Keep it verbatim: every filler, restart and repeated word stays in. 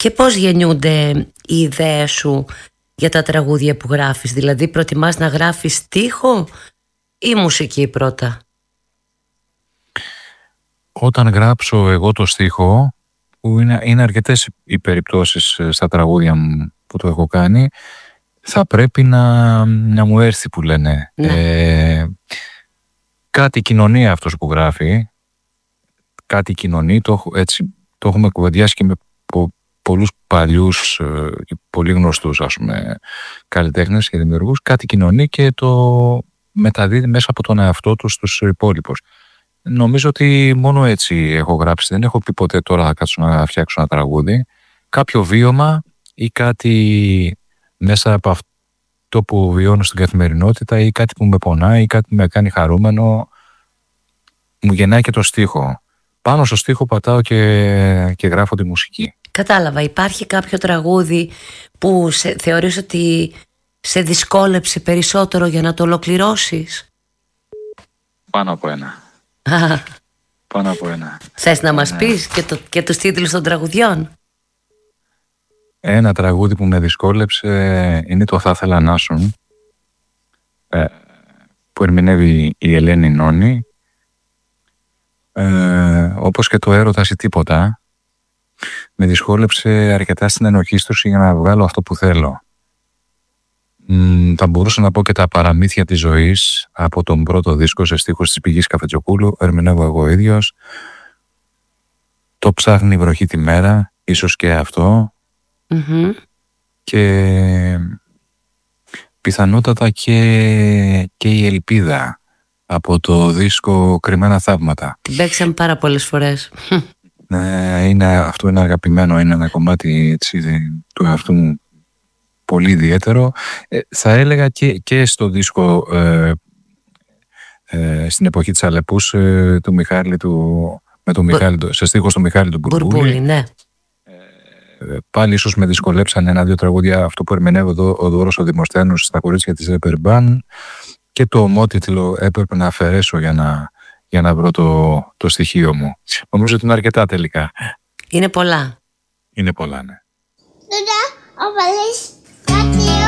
Και πώς γεννιούνται οι ιδέες σου για τα τραγούδια που γράφεις? Δηλαδή προτιμάς να γράφεις στίχο ή μουσική πρώτα? Όταν γράψω εγώ το στίχο, που είναι, είναι αρκετές οι περιπτώσεις στα τραγούδια μου που το έχω κάνει, θα πρέπει να, να μου έρθει, που λένε. Ναι. Ε, κάτι κοινωνεί αυτός που γράφει, κάτι κοινωνεί, το, έτσι, το έχουμε κουβεντιάσει και με πο, πολλούς παλιούς και πολύ γνωστούς, ας πούμε, καλλιτέχνες και δημιουργούς. Κάτι κοινωνεί και το μεταδίδει μέσα από τον εαυτό του στους υπόλοιπους. Νομίζω ότι μόνο έτσι έχω γράψει. Δεν έχω πει ποτέ τώρα θα κάτσω να φτιάξω ένα τραγούδι. Κάποιο βίωμα ή κάτι μέσα από αυτό που βιώνω στην καθημερινότητα ή κάτι που με πονάει ή κάτι που με κάνει χαρούμενο, μου γεννάει και το στίχο. Πάνω στο στίχο πατάω και, και γράφω τη μουσική. Κατάλαβα. Υπάρχει κάποιο τραγούδι που σε, θεωρείς ότι σε δυσκόλεψε περισσότερο για να το ολοκληρώσεις? Πάνω από ένα. Πάνω από ένα. Θες να μας ναι. πεις και, το, και τους τίτλους των τραγουδιών? Ένα τραγούδι που με δυσκόλεψε είναι το «Θα ήθελα να σουν», που ερμηνεύει η Ελένη Νόνη, ε, όπως και το «Έρωτας ή τίποτα». Με δυσκόλεψε αρκετά στην ενορχήστρωση για να βγάλω αυτό που θέλω. Μ, θα μπορούσα να πω και τα «Παραμύθια της ζωής» από τον πρώτο δίσκο σε στίχους της Πηγής Καφετζοκούλου, ερμηνεύω εγώ ίδιος. «Το ψάχνει η βροχή τη μέρα», ίσως και αυτό. Mm-hmm. Και πιθανότατα και, και η «Ελπίδα» από το δίσκο «Κρυμμένα θαύματα». Την παίξαμε πάρα πολλές φορές. Ναι, είναι, αυτό είναι αγαπημένο, είναι ένα κομμάτι έτσι, του εαυτού μου πολύ ιδιαίτερο. Ε, θα έλεγα και, και στο δίσκο ε, ε, στην εποχή της Αλεπούς ε, του Μιχάλη του, με τον Μιχάλη, Μπο... σε στίχος του Μιχάλη του Μπουρμπούλη. Μπουρμπούλη, ναι. Ε, πάλι ίσως με δυσκολέψαν ένα-δύο τραγούδια, αυτό που ερμηνεύω εδώ ο Δώρος ο Δημοσθένος στα κορίτσια της Ρεπερμπάν, και το ομότιτλο έπρεπε να αφαιρέσω για να, για να βρω το, το στοιχείο μου. Νομίζω ότι είναι αρκετά τελικά. Είναι πολλά. Είναι πολλά, ναι. Τούτα, ο Παλής.